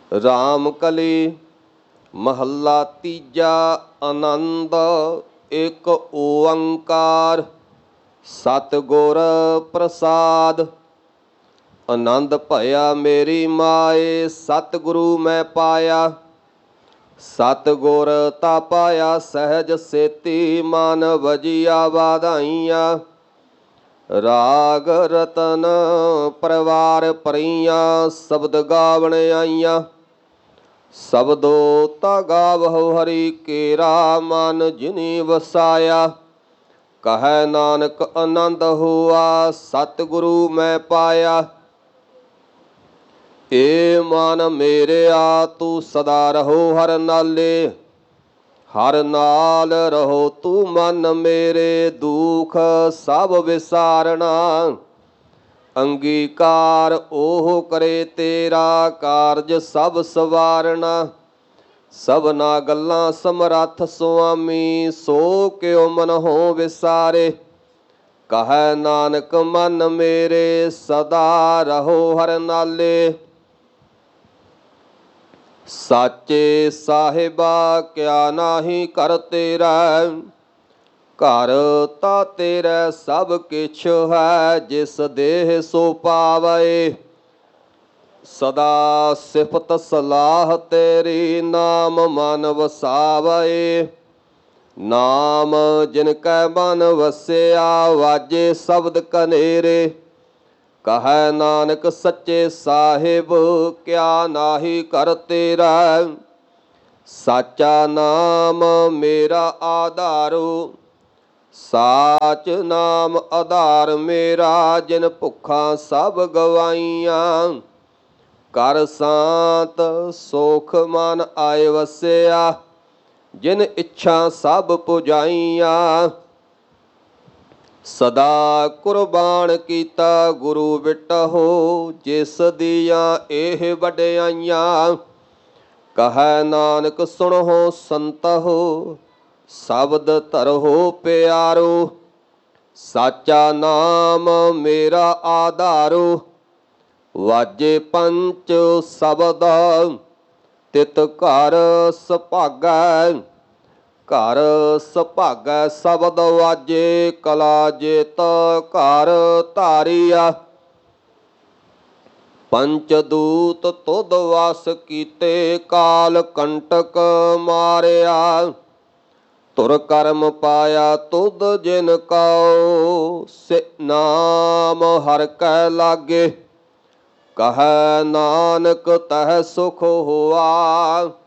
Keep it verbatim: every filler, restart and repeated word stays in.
ਰਾਮ ਕਲੀ ਮਹੱਲਾ ਤੀਜਾ। ਆਨੰਦ ਇੱਕ ਓੰਕਾਰ ਸਤਿਗੁਰ ਪ੍ਰਸਾਦ। ਆਨੰਦ ਭਇਆ ਮੇਰੀ ਮਾਏ, ਸਤਿਗੁਰੂ ਮੈਂ ਪਾਇਆ। ਸਤਿਗੁਰ ਤਾ ਪਾਇਆ ਸਹਿਜ ਸੇਤੀ, ਮਨ ਵਜੀਆ ਵਾਧਾਈਆਂ। ਰਾਗ ਰਤਨ ਪਰਿਵਾਰ ਪਰੀਆਂ, ਸ਼ਬਦ ਗਾਵਣ ਆਈਆਂ। ਸ਼ਬਦੋ ਤਾ ਗਾਵਹੁ ਹਰੀ ਕੇਰਾ, ਮਨ ਜਿਨੀ ਵਸਾਇਆ। ਕਹੈ ਨਾਨਕ ਆਨੰਦ ਹੋਆ, ਸਤਿਗੁਰੂ ਮੈਂ ਪਾਇਆ। ਏ ਮਨ ਮੇਰਿਆ ਤੂੰ ਸਦਾ ਰਹੋ ਹਰ ਨਾਲੇ, ਹਰ ਨਾਲ ਰਹੋ ਤੂੰ ਮਨ ਮੇਰੇ, ਦੁਖ ਸਭ ਵਿਸਾਰਣਾ। ਅੰਗੀਕਾਰ ਉਹ ਕਰੇ ਤੇਰਾ, ਕਾਰਜ ਸਭ ਸਵਾਰਣਾ। ਸਭਨਾ ਗੱਲਾਂ ਸਮਰੱਥ ਸੁਆਮੀ, ਸੋ ਕਿਉ ਮਨ ਹੋ ਵਿਸਾਰੇ। ਕਹੈ ਨਾਨਕ ਮਨ ਮੇਰੇ, ਸਦਾ ਰਹੋ ਹਰ ਨਾਲੇ। ਸਾਚੇ ਸਾਹਿਬਾ ਕਿਆ ਨਾਹੀ ਘਰ ਤੇਰਾ, ਘਰ ਤਾ ਤੇਰਾ ਸਭ ਕਿਛ ਹੈ। ਜਿਸ ਦੇਹ ਸੋ ਪਾਵੈ, ਸਦਾ ਸਿਫਤ ਸਲਾਹ ਤੇਰੀ। ਨਾਮ ਮਨ ਵਸਾਵੈ, ਨਾਮ ਜਿਨ ਕੈ ਮਨ ਵਸਿਆ। ਵਾਜੇ ਸ਼ਬਦ ਕਨੇਰੇ, ਕਹੈ ਨਾਨਕ ਸੱਚੇ ਸਾਹਿਬ ਕਿਆ ਨਾਹੀ ਘਰ ਤੇਰਾ। ਸਾਚਾ ਨਾਮ ਮੇਰਾ ਆਧਾਰੋ, ਸਾਚ ਨਾਮ ਆਧਾਰ ਮੇਰਾ। ਜਿਨ ਭੁੱਖਾਂ ਸਭ ਗਵਾਈਆਂ, ਕਰ ਸਾਂਤ ਸੁਖ ਮਨ ਆਏ ਵਸਿਆ। ਜਿਨ ਇੱਛਾ ਸਭ ਪੁਜਾਈਆਂ, ਸਦਾ ਕੁਰਬਾਨ ਕੀਤਾ ਗੁਰੂ ਵਿਟਹੁ। ਜਿਸ ਦੀਆਂ ਇਹ ਵਡਿਆਈਆਂ, ਕਹੈ ਨਾਨਕ ਸੁਣਹੁ ਸੰਤਹੁ, ਸ਼ਬਦ ਧਰਹੁ ਪਿਆਰੋ। ਸਾਚਾ ਨਾਮ ਮੇਰਾ ਆਧਾਰੋ, ਵਾਜੇ ਪੰਚ ਸ਼ਬਦ ਤਿਤ ਘਰ ਸੁਭਾਗੈ। ਘਰ ਸੁਭਾਗੈ ਸ਼ਬਦ ਵਾਜੇ, ਕਲਾ ਜਿਤ ਘਰ ਧਾਰੀਆ। ਪੰਚ ਦੂਤ ਤੁਧ ਵਸ ਕੀਤੇ, ਕਾਲ ਕੰਟਕ ਮਾਰਿਆ। ਧੁਰ ਕਰਮ ਪਾਇਆ ਤੁਧ ਜਿਨ ਕਉ, ਸੇ ਨਾਮ ਹਰਿ ਕੈ ਲਾਗੇ। ਕਹੈ ਨਾਨਕ ਤਹ ਸੁਖ ਹੋਆ,